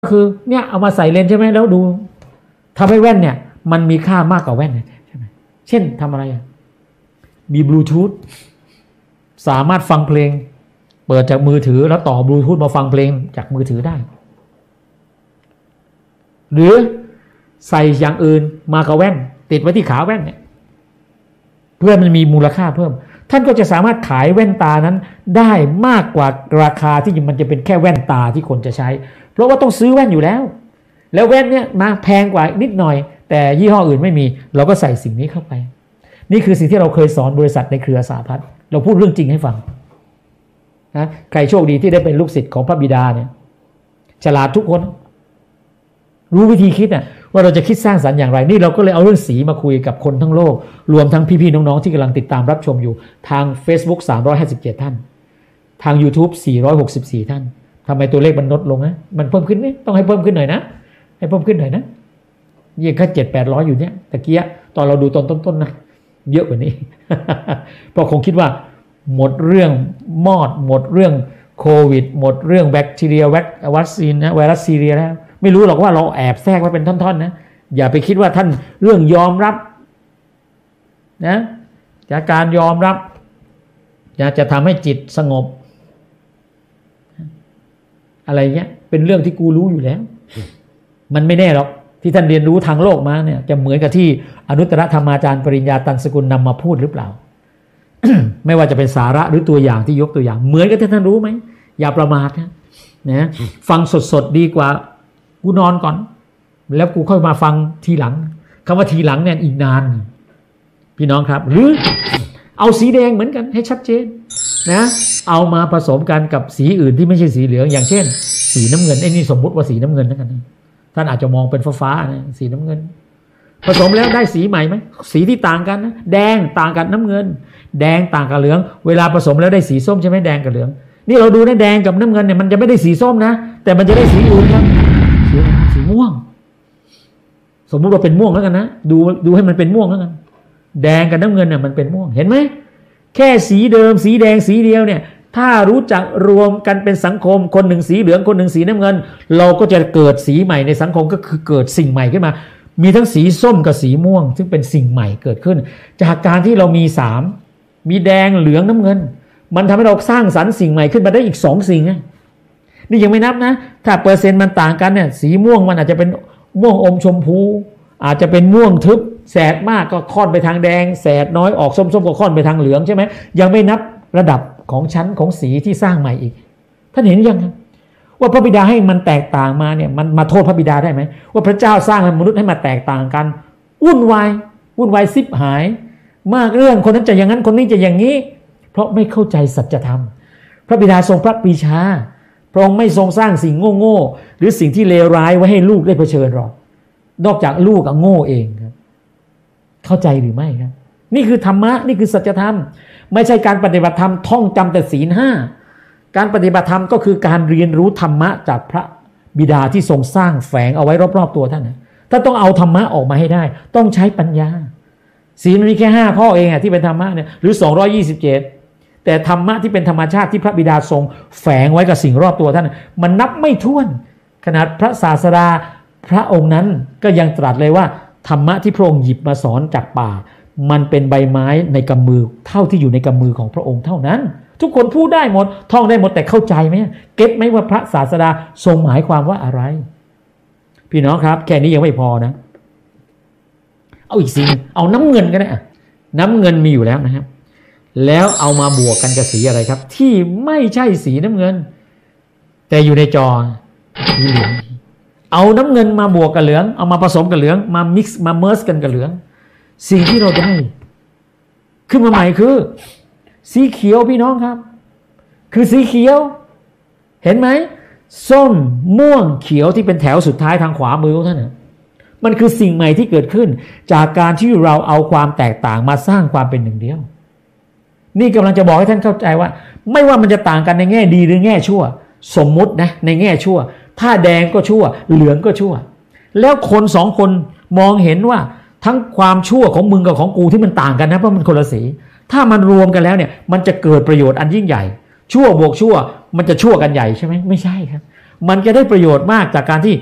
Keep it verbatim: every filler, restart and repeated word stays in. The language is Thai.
คือเนี่ยเอามาใส่เลนใช่ไหมแล้วดูทำให้แว่นเนี่ยมันมีค่ามากกว่าแว่นใช่ไหมเช่นทำอะไรมีบลูทูธสามารถฟังเพลงเปิดจากมือถือแล้วต่อบลูทูธมาฟังเพลงจากมือถือได้หรือใส่อย่างอื่นมากับแว่นติดไว้ที่ขาแว่นเนี่ยเพื่อมันมีมูลค่าเพิ่มท่านก็จะสามารถขายแว่นตานั้นได้มากกว่าราคาที่มันจะเป็นแค่แว่นตาที่คนจะใช้เพราะว่าต้องซื้อแว่นอยู่แล้วแล้วแว่นเนี่ยมาแพงกว่านิดหน่อยแต่ยี่ห้ออื่นไม่มีเราก็ใส่สิ่งนี้เข้าไปนี่คือสิ่งที่เราเคยสอนบริษัทในเครือสาพัฒน์เราพูดเรื่องจริงให้ฟังนะใครโชคดีที่ได้เป็นลูกศิษย์ของพระบิดาเนี่ยฉลาดทุกคนรู้วิธีคิดน่ะว่าเราจะคิดสร้างสรรค์อย่างไรนี่เราก็เลยเอาเรื่องสีมาคุยกับคนทั้งโลกรวมทั้งพี่ๆน้องๆที่กำลังติดตามรับชมอยู่ทาง Facebook สามร้อยห้าสิบเจ็ดท่านทาง YouTube สี่ร้อยหกสิบสี่ท่านทำไมตัวเลขมันลดลงนะมันเพิ่มขึ้นไหมต้องให้เพิ่มขึ้นหน่อยนะให้เพิ่มขึ้นหน่อยนะยังแค่เจ็ดแปดร้อยอยู่เนี่ยตะเกียตอนเราดูตอนต้นๆนะเยอะกว่านี้ เพราะคงคิดว่าหมดเรื่องมอดหมดเรื่องโควิดหมดเรื่องแบคทีเรียวัคซีนนะไวรัสซีเรียแล้วไม่รู้หรอกว่าเราแอบแทรกไว้เป็นท่อนๆนะอย่าไปคิดว่าท่านเรื่องยอมรับนะจากการยอมรับจะจะทำให้จิตสงบอะไรเงี้ยเป็นเรื่องที่กูรู้อยู่แล้วมันไม่แน่หรอกที่ท่านเรียนรู้ทางโลกมาเนี่ยจะเหมือนกับที่อนุตตรธรรมาจารย์ปริญญาตันสกุลนำมาพูดหรือเปล่า ไม่ว่าจะเป็นสาระหรือตัวอย่างที่ยกตัวอย่างเหมือนกับที่ท่านรู้ไหมอย่าประมาทนะนะฟังสดๆดีกว่ากูนอนก่อนแล้วกูค่อยมาฟังทีหลังคำว่าทีหลังเนี่ยอีกนานพี่น้องครับหรือเอาสีแดงเหมือนกันให้ชัดเจนนะเอามาผสมกันกับสีอื่นที่ไม่ใช่สีเหลืองอย่างเช่นสีน้ำเงินไอ้นี่สมมุติว่าสีน้ำเงินนั่นกันท่านอาจจะมองเป็นฟ้าๆนะสีน้ำเงินผสมแล้วได้สีใหม่ไหมสีที่ต่างกันนะแดงต่างกับน้ำเงินแดงต่างกับเหลืองเวลาผสมแล้วได้สีส้มใช่ไหมแดงกับเหลืองนี่เราดูนะแดงกับน้ำเงินเนี่ยมันจะไม่ได้สีส้มนะแต่มันจะได้สีอื่นครับสีสีม่วงสมมุติว่าเป็นม่วงแล้วกันนะดูดูให้มันเป็นม่วงแล้วกันแดงกับน้ำเงินเนี่ยมันเป็นม่วงเห็นไหมแค่สีเดิมสีแดงสีเดียวเนี่ยถ้ารู้จักรวมกันเป็นสังคมคนหนึ่งสีเหลืองคนหนึ่งสีน้ำเงินเราก็จะเกิดสีใหม่ในสังคมก็คือเกิดสิ่งใหม่ขึ้นมามีทั้งสีส้มกับสีม่วงซึ่งเป็นสิ่งใหม่เกิดขึ้นจากการที่เรามีสามมีแดงเหลืองน้ำเงินมันทำให้เราสร้างสรรค์สิ่งใหม่ขึ้นมาได้อีกสองสิ่งนี่ยังไม่นับนะถ้าเปอร์เซ็นต์มันต่างกันเนี่ยสีม่วงมันอาจจะเป็นม่วงอมชมพูอาจจะเป็นม่วงทึบแสดมากก็ค่อนไปทางแดงแสดน้อยออกส้มๆก็ค่อนไปทางเหลืองใช่ไหมยังไม่นับระดับของชั้นของสีที่สร้างใหม่อีกท่านเห็นยังครับว่าพระบิดาให้มันแตกต่างมาเนี่ยมันมาโทษพระบิดาได้ไหมว่าพระเจ้าสร้างมนุษย์ให้มาแตกต่างกันวุ่นวายวุ่นวายซิบหายมากเรื่องคนนั้นจะอย่างนั้นคนนี้จะอย่างนี้เพราะไม่เข้าใจสัจธรรมพระบิดาทรงพระปรีชาพระองค์ไม่ทรงสร้างสิ่งโง่ๆหรือสิ่งที่เลวร้ายไว้ให้ลูกได้เผชิญหรอกนอกจากลูกโง่เองครับเข้าใจหรือไม่ครับนี่คือธรรมะนี่คือสัจธรรมไม่ใช่การปฏิบัติธรรมท่องจำแต่ศีลห้าการปฏิบัติธรรมก็คือการเรียนรู้ธรรมะจากพระบิดาที่ทรงสร้างแฝงเอาไว้รอบๆตัวท่านนะถ้าต้องเอาธรรมะออกมาให้ได้ต้องใช้ปัญญาศีลมีแค่ห้าข้อเองอะที่เป็นธรรมะเนี่ยหรือสองร้อยยี่สิบเจ็ดแต่ธรรมะที่เป็นธรรมชาติที่พระบิดาทรงแฝงไว้กับสิ่งรอบตัวท่านมันนับไม่ถ้วนขนาดพระศาสดาพระองค์นั้นก็ยังตรัสเลยว่าธรรมะที่พระองค์หยิบมาสอนจากป่ามันเป็นใบไม้ในกำมือเท่าที่อยู่ในกำมือของพระองค์เท่านั้นทุกคนพูดได้หมดท่องได้หมดแต่เข้าใจไหมเก็ตไหมว่าพระศาสดาทรงหมายความว่าอะไรพี่น้องครับแค่นี้ยังไม่พอนะเอาอีกสิ่งเอาน้ำเงินก็ได้น้ำเงินมีอยู่แล้วนะครับแล้วเอามาบวกกันกับสีอะไรครับที่ไม่ใช่สีน้ำเงินแต่อยู่ในจอสีเหลืองเอาน้ำเงินมาบวกกับเหลืองเอามาผสมกับเหลืองมามิกซ์มาเมิร์สกันกับเหลืองสิ่งที่เราได้ขึ้นมาใหม่คือสีเขียวพี่น้องครับคือสีเขียวเห็นไหมส้มม่วงเขียวที่เป็นแถวสุดท้ายทางขวามือของท่านนะมันคือสิ่งใหม่ที่เกิดขึ้นจากการที่เราเอาความแตกต่างมาสร้างความเป็นหนึ่งเดียวนี่กำลังจะบอกให้ท่านเข้าใจว่าไม่ว่ามันจะต่างกันในแง่ดีหรือแง่ชั่วสมมุตินะในแง่ชั่วถ้าแดงก็ชั่วเหลืองก็ชั่วแล้วคนสองคนมองเห็นว่าทั้งความชั่วของมึงกับของกูที่มันต่างกันนะเพราะมันคนละสีถ้ามันรวมกันแล้วเนี่ยมันจะเกิดประโยชน์อันยิ่งใหญ่ชั่วบวกชั่วมันจะชั่วกันใหญ่ใช่ไหมไม่ใช่ครับมันจะได้ประโยชน์มากจากการที่